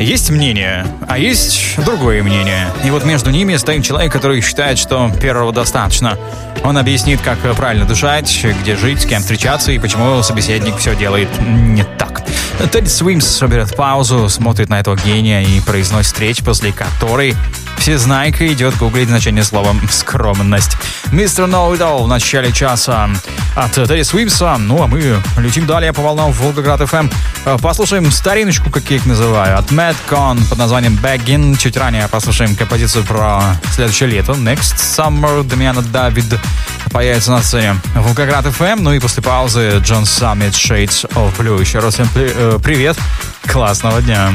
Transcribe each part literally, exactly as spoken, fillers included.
Есть мнение, а есть другое мнение. И вот между ними стоит человек, который считает, что первого достаточно. Он объяснит, как правильно дышать, где жить, с кем встречаться и почему собеседник все делает не так. Тедди Свимс берет паузу, смотрит на этого гения и произносит речь, после которой всезнайка идет гуглить значение слова «скромность». мистер Know It All в начале часа от Тедди Свимса. Ну, а мы летим далее по волнам Волгоград эф эм. Послушаем стариночку, как я их называю, от Madcon под названием Baggin. Чуть ранее послушаем композицию про следующее лето. Next Summer. Дамиана Давид появится на сцене Волгоград эф эм. Ну и после паузы John Summit Shades of Blue. Еще раз всем привет. Классного дня.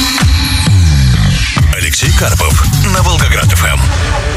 Алексей Карпов на Волгоград эф эм.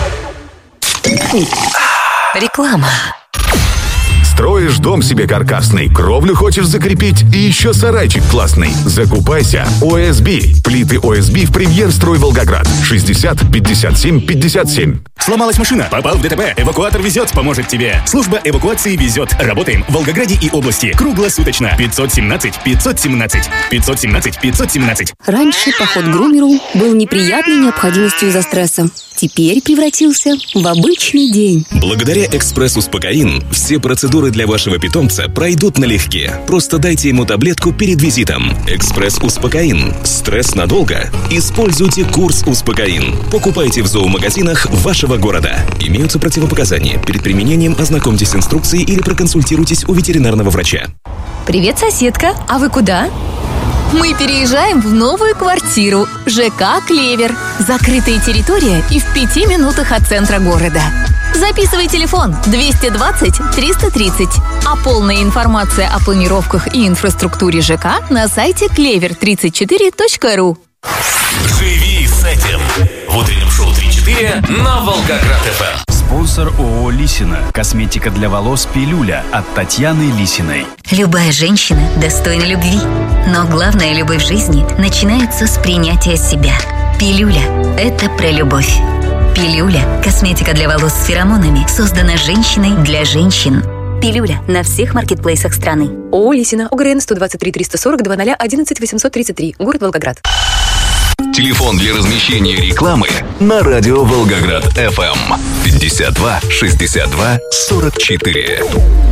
Реклама. Строишь дом себе каркасный, кровлю хочешь закрепить и еще сарайчик классный. Закупайся. о эс би. Плиты о эс би в Премьер-строй Волгоград. шестьдесят пятьдесят семь пятьдесят семь. Сломалась машина? Попал в ДТП? Эвакуатор «Везет» поможет тебе. Служба эвакуации «Везет». Работаем в Волгограде и области. Круглосуточно. пятьсот семнадцать пятьсот семнадцать. пятьсот семнадцать пятьсот семнадцать. Раньше поход к грумеру был неприятной необходимостью из-за стресса. Теперь превратился в обычный день. Благодаря «Экспресс-Успокоин» все процедуры для вашего питомца пройдут налегке. Просто дайте ему таблетку перед визитом. «Экспресс-Успокоин». Стресс надолго? Используйте курс «Успокоин». Покупайте в зоомагазинах вашего города. Имеются противопоказания. Перед применением ознакомьтесь с инструкцией или проконсультируйтесь у ветеринарного врача. Привет, соседка. А вы куда? Мы переезжаем в новую квартиру. ЖК «Клевер». Закрытая территория и в пяти минутах от центра города. Записывай телефон двести двадцать триста тридцать. А полная информация о планировках и инфраструктуре ЖК на сайте клевер тридцать четыре точка ру. Живи с этим. В утреннем шоу три четыре на Волгоград эф эм. Спонсор ООО «Лисина». Косметика для волос «Пилюля» от Татьяны Лисиной. Любая женщина достойна любви. Но главная любовь в жизни начинается с принятия себя. «Пилюля» – это про любовь. «Пилюля» – косметика для волос с феромонами, создана женщиной для женщин. «Пилюля» на всех маркетплейсах страны. ООО «Лисина». ОГРН сто двадцать три триста сорок два ноль одиннадцать восемьсот тридцать три. Город Волгоград. Телефон для размещения рекламы на радио Волгоград эф эм. пятьдесят два шестьдесят два сорок четыре.